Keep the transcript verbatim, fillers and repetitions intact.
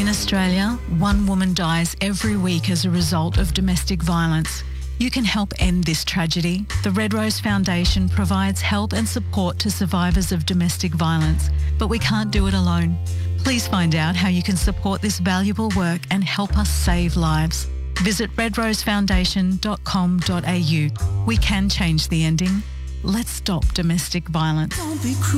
Australia, one woman dies every week as a result of domestic violence. You can help end this tragedy. The Red Rose Foundation provides help and support to survivors of domestic violence, but we can't do it alone. Please find out how you can support this valuable work and help us save lives. Visit red rose foundation dot com dot a u. We can change the ending. Let's stop domestic violence. Don't be cruel.